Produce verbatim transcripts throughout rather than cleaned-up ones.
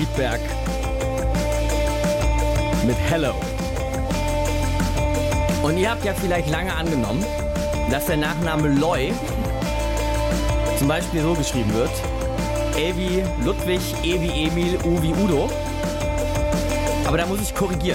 Friedberg mit Hello. Und ihr habt ja vielleicht lange angenommen, dass der Nachname Loy zum Beispiel so geschrieben wird. L wie Ludwig, E wie Emil, U wie Udo. Aber da muss ich korrigieren.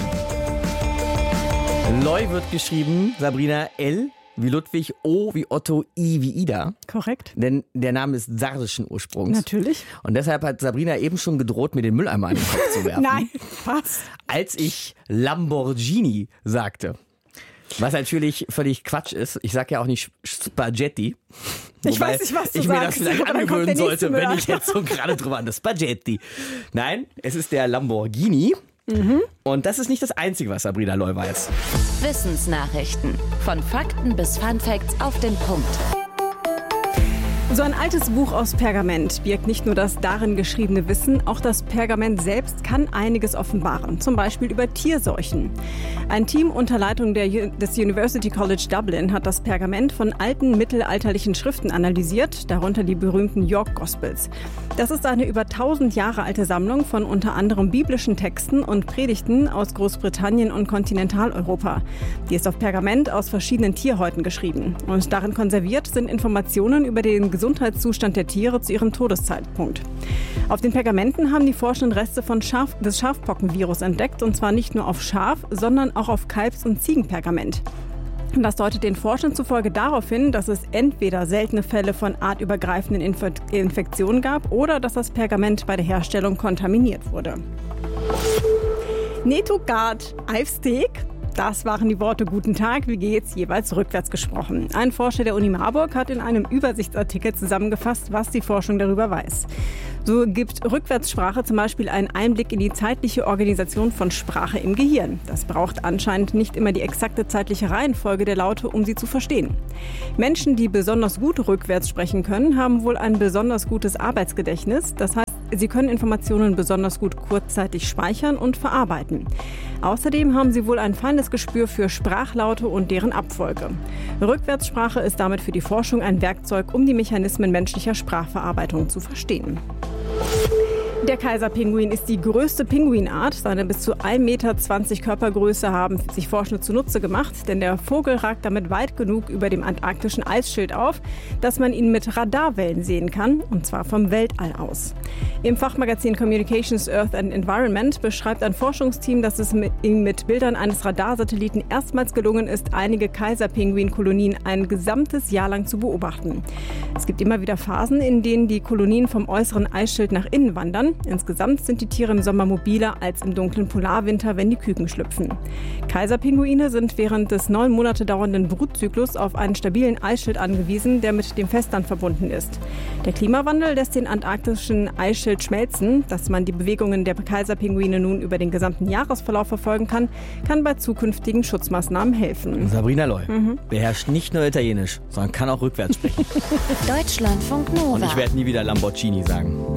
Loy wird geschrieben, Sabrina, L wie Ludwig, O wie Otto, I wie Ida. Korrekt. Denn der Name ist sardischen Ursprungs. Natürlich. Und deshalb hat Sabrina eben schon gedroht, mir den Mülleimer an den Kopf zu werfen. Nein, was? Als ich Lamborghini sagte. Was natürlich völlig Quatsch ist. Ich sage ja auch nicht Spaghetti. Ich weiß nicht, was du ich mir sagst, das vielleicht aber dann kommt angewöhnen der nächste sollte, wenn Mülleimer. ich jetzt so gerade drüber an das Spaghetti. Nein, es ist der Lamborghini. Mhm. Und das ist nicht das Einzige, was Sabrina Loy weiß. Wissensnachrichten. Von Fakten bis Funfacts auf den Punkt. So ein altes Buch aus Pergament birgt nicht nur das darin geschriebene Wissen, auch das Pergament selbst kann einiges offenbaren, zum Beispiel über Tierseuchen. Ein Team unter Leitung der, des University College Dublin hat das Pergament von alten mittelalterlichen Schriften analysiert, darunter die berühmten York Gospels. Das ist eine über tausend Jahre alte Sammlung von unter anderem biblischen Texten und Predigten aus Großbritannien und Kontinentaleuropa. Die ist auf Pergament aus verschiedenen Tierhäuten geschrieben. Und darin konserviert sind Informationen über den Gesundheitszustand der Tiere zu ihrem Todeszeitpunkt. Auf den Pergamenten haben die Forschenden Reste von Schaf, des Schafpockenvirus entdeckt, und zwar nicht nur auf Schaf, sondern auch auf Kalbs- und Ziegenpergament. Und das deutet den Forschern zufolge darauf hin, dass es entweder seltene Fälle von artübergreifenden Inf- Infektionen gab oder dass das Pergament bei der Herstellung kontaminiert wurde. Netogard Eifsteak. Das waren die Worte Guten Tag, wie geht's, jeweils rückwärts gesprochen. Ein Forscher der Uni Marburg hat in einem Übersichtsartikel zusammengefasst, was die Forschung darüber weiß. So gibt Rückwärtssprache zum Beispiel einen Einblick in die zeitliche Organisation von Sprache im Gehirn. Das braucht anscheinend nicht immer die exakte zeitliche Reihenfolge der Laute, um sie zu verstehen. Menschen, die besonders gut rückwärts sprechen können, haben wohl ein besonders gutes Arbeitsgedächtnis. Das heißt, sie können Informationen besonders gut kurzzeitig speichern und verarbeiten. Außerdem haben sie wohl ein feines Gespür für Sprachlaute und deren Abfolge. Rückwärtssprache ist damit für die Forschung ein Werkzeug, um die Mechanismen menschlicher Sprachverarbeitung zu verstehen. Der Kaiserpinguin ist die größte Pinguinart. Seine bis zu ein Meter zwanzig Körpergröße haben sich Forschende zunutze gemacht, denn der Vogel ragt damit weit genug über dem antarktischen Eisschild auf, dass man ihn mit Radarwellen sehen kann, und zwar vom Weltall aus. Im Fachmagazin Communications, Earth and Environment beschreibt ein Forschungsteam, dass es ihm mit Bildern eines Radarsatelliten erstmals gelungen ist, einige Kaiserpinguinkolonien ein gesamtes Jahr lang zu beobachten. Es gibt immer wieder Phasen, in denen die Kolonien vom äußeren Eisschild nach innen wandern. Insgesamt sind die Tiere im Sommer mobiler als im dunklen Polarwinter, wenn die Küken schlüpfen. Kaiserpinguine sind während des neun Monate dauernden Brutzyklus auf einen stabilen Eisschild angewiesen, der mit dem Festland verbunden ist. Der Klimawandel lässt den antarktischen Eisschild schmelzen. Dass man die Bewegungen der Kaiserpinguine nun über den gesamten Jahresverlauf verfolgen kann, kann bei zukünftigen Schutzmaßnahmen helfen. Sabrina Loy mhm. beherrscht nicht nur Italienisch, sondern kann auch rückwärts sprechen. Deutschlandfunk Nova. Und ich werde nie wieder Lamborghini sagen.